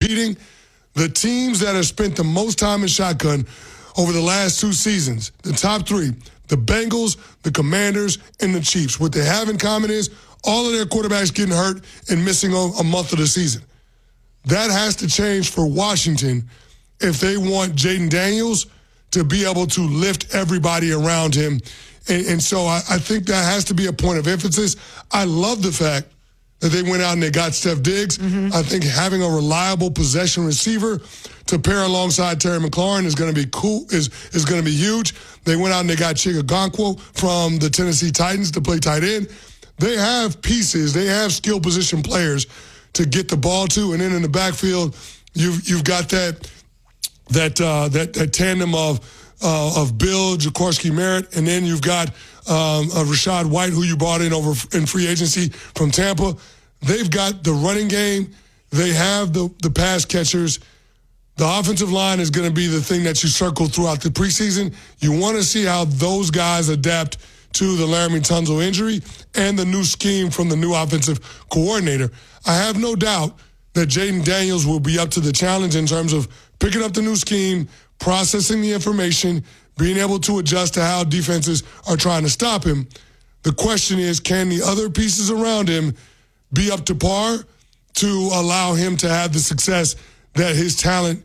repeating, the teams that have spent the most time in shotgun over the last 2 seasons, the top 3, the Bengals, the Commanders, and the Chiefs. What they have in common is all of their quarterbacks getting hurt and missing a month of the season. That has to change for Washington if they want Jayden Daniels to be able to lift everybody around him. And so I think that has to be a point of emphasis. I love the fact that they went out and they got Steph Diggs. Mm-hmm. I think having a reliable possession receiver to pair alongside Terry McLaurin is going to be cool, is going to be huge. They went out and they got Chigagonkwo from the Tennessee Titans to play tight end. They have pieces. They have skill position players to get the ball to. And then in the backfield, you've got that tandem of Bill Jaworski Merritt, and then you've got Rachaad White, who you brought in in free agency from Tampa. They've got the running game. They have the pass catchers. The offensive line is going to be the thing that you circle throughout the preseason. You want to see how those guys adapt to the Laremy Tunsil injury and the new scheme from the new offensive coordinator. I have no doubt that Jayden Daniels will be up to the challenge in terms of picking up the new scheme, processing the information, being able to adjust to how defenses are trying to stop him. The question is, can the other pieces around him be up to par to allow him to have the success that his talent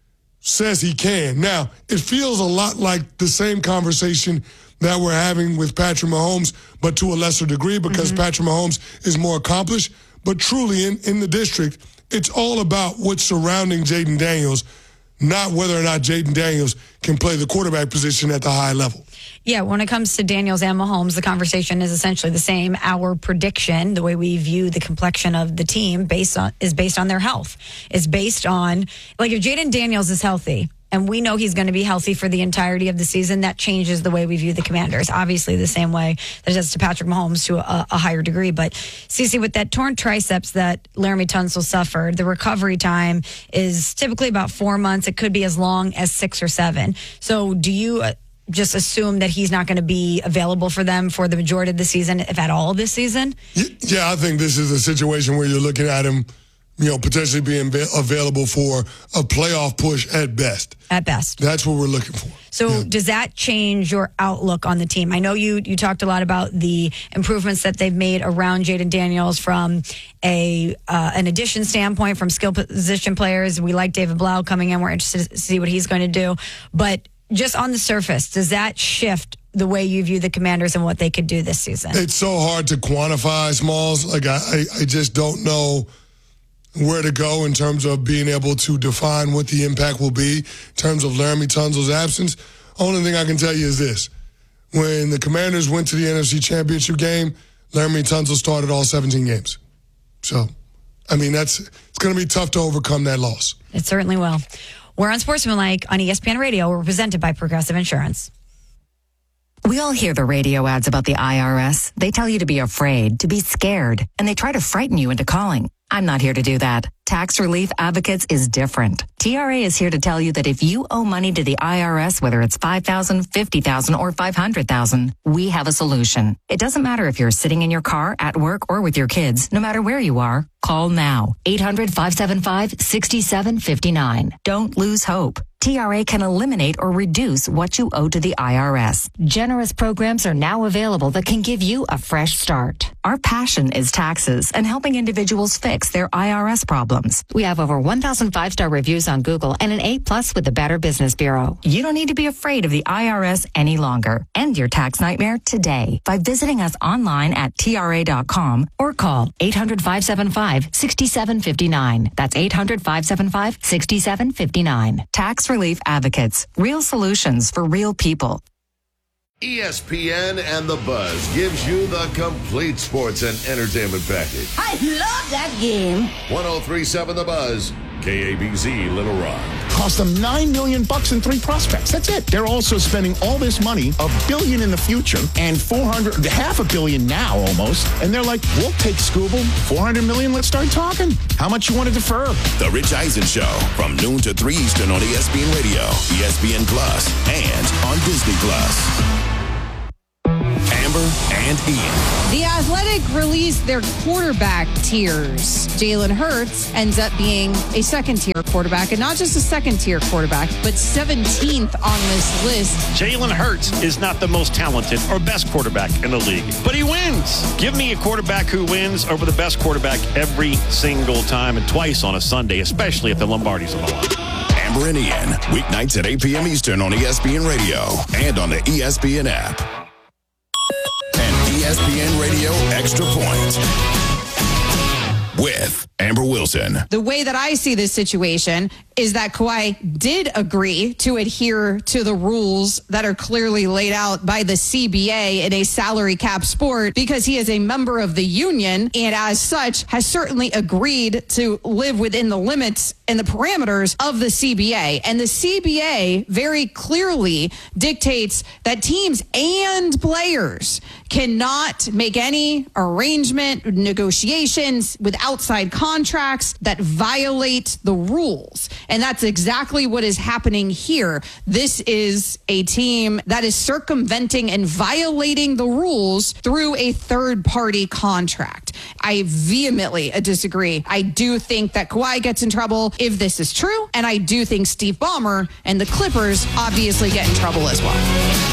says he can? Now, it feels a lot like the same conversation that we're having with Patrick Mahomes, but to a lesser degree because Patrick Mahomes is more accomplished. But truly, in the district, it's all about what's surrounding Jayden Daniels, not whether or not Jayden Daniels can play the quarterback position at the high level. Yeah, when it comes to Daniels and Mahomes, the conversation is essentially the same. Our prediction, the way we view the complexion of the team is based on their health. It's based on, like, if Jayden Daniels is healthy, and we know he's going to be healthy for the entirety of the season, that changes the way we view the Commanders. Obviously, the same way that it does to Patrick Mahomes to a higher degree. But, Cece, with that torn triceps that Laremy Tunsil suffered, the recovery time is typically about 4 months. It could be as long as 6 or 7. So do you just assume that he's not going to be available for them for the majority of the season, if at all this season? Yeah, I think this is a situation where you're looking at him, potentially being available for a playoff push at best. At best. That's what we're looking for. So Does that change your outlook on the team? I know you talked a lot about the improvements that they've made around Jayden Daniels from an addition standpoint, from skill position players. We like David Blau coming in. We're interested to see what he's going to do. But just on the surface, does that shift the way you view the Commanders and what they could do this season? It's so hard to quantify, Smalls. Like, I just don't know where to go in terms of being able to define what the impact will be in terms of Laremy Tunsil's absence. Only thing I can tell you is this. When the Commanders went to the NFC Championship game, Laremy Tunsil started all 17 games. So, I mean, it's going to be tough to overcome that loss. It certainly will. We're on Sportsmanlike on ESPN Radio. We're presented by Progressive Insurance. We all hear the radio ads about the IRS. They tell you to be afraid, to be scared, and they try to frighten you into calling. I'm not here to do that. Tax Relief Advocates is different. TRA is here to tell you that if you owe money to the IRS, whether it's $5,000, $50,000, or $500,000, we have a solution. It doesn't matter if you're sitting in your car, at work, or with your kids. No matter where you are, call now. 800-575-6759. Don't lose hope. TRA can eliminate or reduce what you owe to the IRS. Generous programs are now available that can give you a fresh start. Our passion is taxes and helping individuals fix their IRS problems. We have over 1,000 5-star reviews on Google and an A+ with the Better Business Bureau. You don't need to be afraid of the IRS any longer. End your tax nightmare today by visiting us online at TRA.com or call 800-575-6759. That's 800-575-6759. Tax Relief Advocates. Real solutions for real people. ESPN and The Buzz gives you the complete sports and entertainment package. I love that game. 103.7 The Buzz, KABZ Little Rock. Cost them $9 million in 3 prospects. That's it. They're also spending all this money, $1 billion in the future, and $500 million now almost. And they're like, we'll take Scooble, $400 million. Let's start talking. How much you want to defer? The Rich Eisen Show from noon to 3 Eastern on ESPN Radio, ESPN Plus, and on Disney Plus. Amber and and Ian. The Athletic released their quarterback tiers. Jalen Hurts ends up being a second-tier quarterback, and not just a second-tier quarterback, but 17th on this list. Jalen Hurts is not the most talented or best quarterback in the league, but he wins. Give me a quarterback who wins over the best quarterback every single time and twice on a Sunday, especially if the Lombardi's on the line. Amber and Ian, weeknights at 8 p.m. Eastern on ESPN Radio and on the ESPN app. And ESPN Radio Extra Point with Amber Wilson. The way that I see this situation is that Kawhi did agree to adhere to the rules that are clearly laid out by the CBA in a salary cap sport because he is a member of the union and as such has certainly agreed to live within the limits and the parameters of the CBA. And the CBA very clearly dictates that teams and players cannot make any arrangement, negotiations with outside contracts that violate the rules. And that's exactly what is happening here. This is a team that is circumventing and violating the rules through a third-party contract. I vehemently disagree. I do think that Kawhi gets in trouble if this is true, and I do think Steve Ballmer and the Clippers obviously get in trouble as well.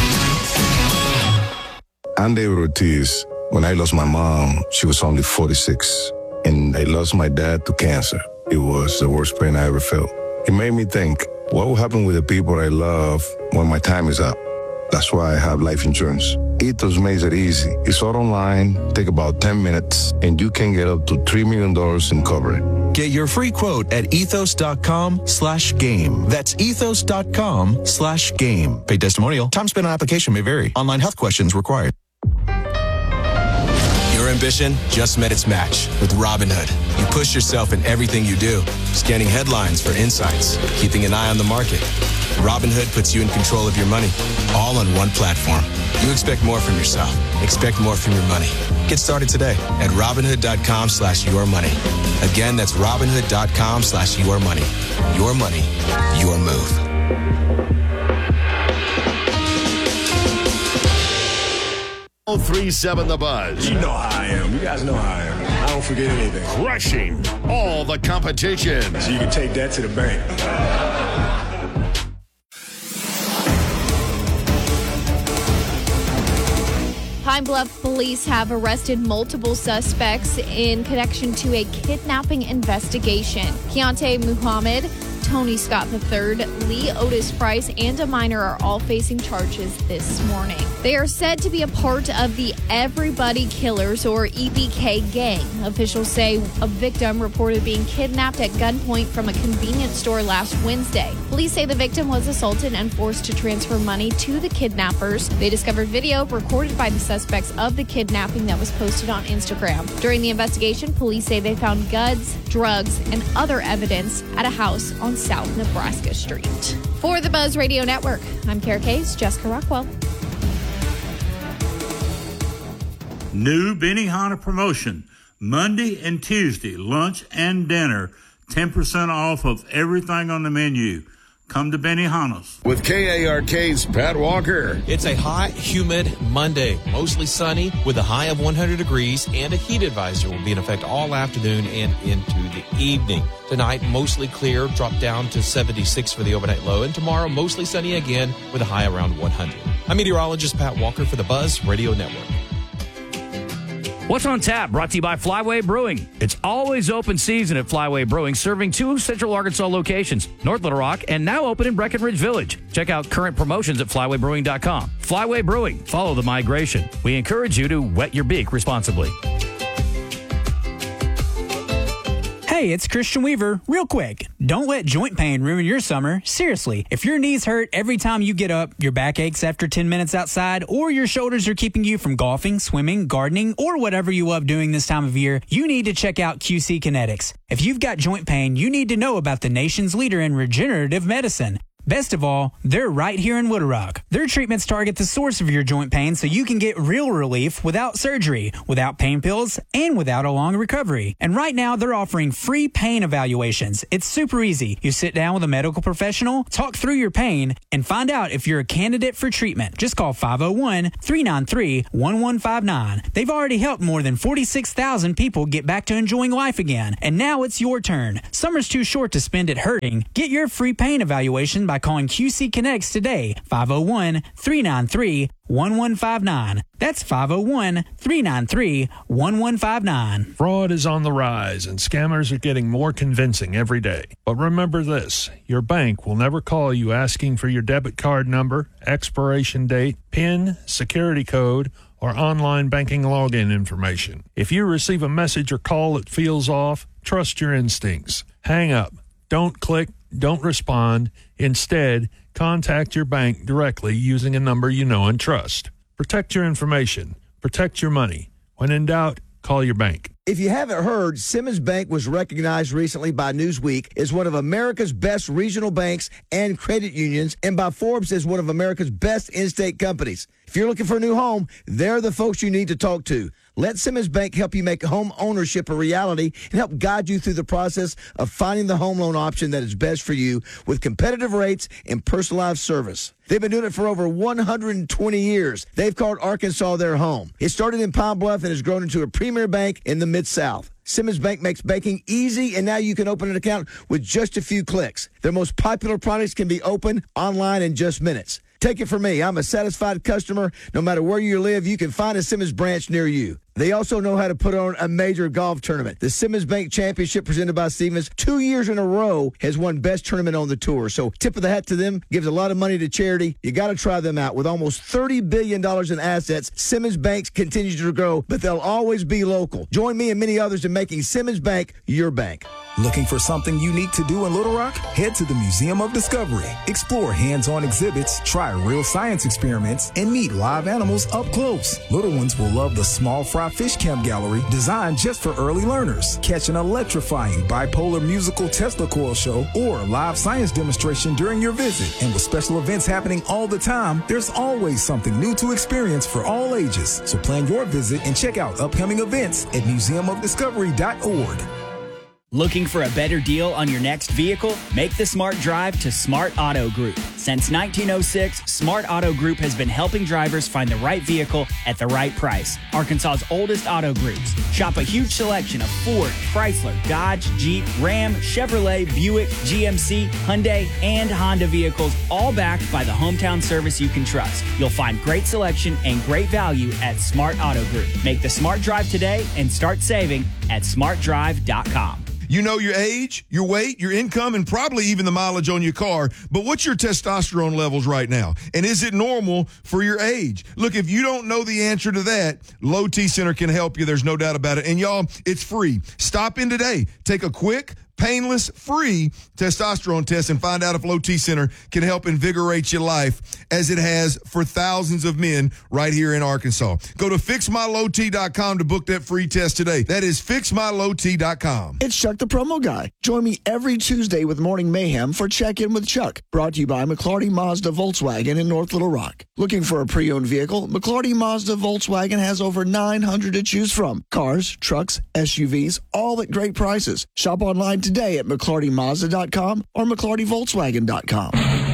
I'm David Ortiz. When I lost my mom, she was only 46, and I lost my dad to cancer. It was the worst pain I ever felt. It made me think, what will happen with the people I love when my time is up? That's why I have life insurance. Ethos makes it easy. It's all online, take about 10 minutes, and you can get up to $3 million in coverage. Get your free quote at ethos.com/game. That's ethos.com/game. Paid testimonial. Time spent on application may vary. Online health questions required. Your ambition just met its match with Robinhood. You push yourself in everything you do, scanning headlines for insights, keeping an eye on the market. Robinhood puts you in control of your money, all on one platform. You expect more from yourself. Expect more from your money. Get started today at Robinhood.com/yourmoney. Again, that's Robinhood.com/yourmoney. Your money, your move. 1037 The Buzz. You know how I am. You guys know how I am. I don't forget anything. Crushing all the competition. So you can take that to the bank. Pine Bluff police have arrested multiple suspects in connection to a kidnapping investigation. Keontae Muhammad, Tony Scott III, Lee Otis Price, and a minor are all facing charges this morning. They are said to be a part of the Everybody Killers, or EBK gang. Officials say a victim reported being kidnapped at gunpoint from a convenience store last Wednesday. Police say the victim was assaulted and forced to transfer money to the kidnappers. They discovered video recorded by the suspects of the kidnapping that was posted on Instagram. During the investigation, police say they found guns, drugs, and other evidence at a house on South Nebraska Street. For the Buzz Radio Network, I'm Kara Case, Jessica Rockwell. New Benihana promotion, Monday and Tuesday, lunch and dinner, 10% off of everything on the menu. Come to Benihana's. With KARK's Pat Walker. It's a hot, humid Monday, mostly sunny with a high of 100 degrees, and a heat advisory will be in effect all afternoon and into the evening. Tonight, mostly clear, drop down to 76 for the overnight low, and tomorrow, mostly sunny again with a high around 100. I'm meteorologist Pat Walker for the Buzz Radio Network. What's on tap? Brought to you by Flyway Brewing. It's always open season at Flyway Brewing, serving 2 Central Arkansas locations, North Little Rock, and now open in Breckenridge Village. Check out current promotions at flywaybrewing.com. Flyway Brewing. Follow the migration. We encourage you to wet your beak responsibly. Hey, it's Christian Weaver. Real quick, don't let joint pain ruin your summer. Seriously, if your knees hurt every time you get up, your back aches after 10 minutes outside, or your shoulders are keeping you from golfing, swimming, gardening, or whatever you love doing this time of year, you need to check out QC Kinetics. If you've got joint pain, you need to know about the nation's leader in regenerative medicine. Best of all, they're right here in Little Rock. Their treatments target the source of your joint pain so you can get real relief without surgery, without pain pills, and without a long recovery. And right now, they're offering free pain evaluations. It's super easy. You sit down with a medical professional, talk through your pain, and find out if you're a candidate for treatment. Just call 501-393-1159. They've already helped more than 46,000 people get back to enjoying life again. And now it's your turn. Summer's too short to spend it hurting. Get your free pain evaluation by calling QC Connects today. 501-393-1159. That's 501-393-1159. Fraud is on the rise and scammers are getting more convincing every day. But remember this, your bank will never call you asking for your debit card number, expiration date, PIN, security code, or online banking login information. If you receive a message or call that feels off, trust your instincts. Hang up. Don't click. Don't respond. Instead, contact your bank directly using a number you know and trust. Protect your information. Protect your money. When in doubt, call your bank. If you haven't heard, Simmons Bank was recognized recently by Newsweek as one of America's best regional banks and credit unions, and by Forbes as one of America's best in-state companies. If you're looking for a new home, they're the folks you need to talk to. Let Simmons Bank help you make home ownership a reality and help guide you through the process of finding the home loan option that is best for you with competitive rates and personalized service. They've been doing it for over 120 years. They've called Arkansas their home. It started in Pine Bluff and has grown into a premier bank in the Mid-South. Simmons Bank makes banking easy, and now you can open an account with just a few clicks. Their most popular products can be opened online in just minutes. Take it from me. I'm a satisfied customer. No matter where you live, you can find a Simmons branch near you. They also know how to put on a major golf tournament. The Simmons Bank Championship presented by Stevens 2 years in a row has won best tournament on the tour. So tip of the hat to them. Gives a lot of money to charity. You got to try them out. With almost $30 billion in assets, Simmons Bank continues to grow, but they'll always be local. Join me and many others in making Simmons Bank your bank. Looking for something unique to do in Little Rock? Head to the Museum of Discovery. Explore hands-on exhibits, try real science experiments, and meet live animals up close. Little ones will love the Small Fry Fish Camp Gallery, designed just for early learners. Catch an electrifying bipolar musical Tesla coil show or live science demonstration during your visit. And with special events happening all the time, there's always something new to experience for all ages. So plan your visit and check out upcoming events at museumofdiscovery.org. Looking for a better deal on your next vehicle? Make the smart drive to Smart Auto Group. Since 1906, Smart Auto Group has been helping drivers find the right vehicle at the right price. Arkansas's oldest auto groups. Shop a huge selection of Ford, Chrysler, Dodge, Jeep, Ram, Chevrolet, Buick, GMC, Hyundai, and Honda vehicles, all backed by the hometown service you can trust. You'll find great selection and great value at Smart Auto Group. Make the smart drive today and start saving at smartdrive.com. You know your age, your weight, your income, and probably even the mileage on your car. But what's your testosterone levels right now? And is it normal for your age? Look, if you don't know the answer to that, Low T Center can help you. There's no doubt about it. And y'all, it's free. Stop in today. Take a quick, painless, free testosterone test and find out if Low T Center can help invigorate your life as it has for thousands of men right here in Arkansas. Go to fixmylowt.com to book that free test today. That is fixmylowt.com. It's Chuck the Promo Guy. Join me every Tuesday with Morning Mayhem for Check-In with Chuck, brought to you by McClarty Mazda Volkswagen in North Little Rock. Looking for a pre-owned vehicle? McClarty Mazda Volkswagen has over 900 to choose from. Cars, trucks, SUVs, all at great prices. Shop online today at McClartyMazda.com or McClartyVolkswagen.com.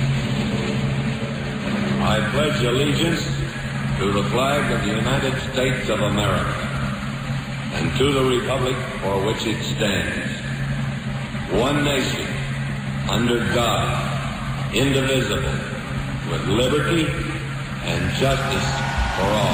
I pledge allegiance to the flag of the United States of America and to the republic for which it stands, one nation, under God, indivisible, with liberty and justice for all.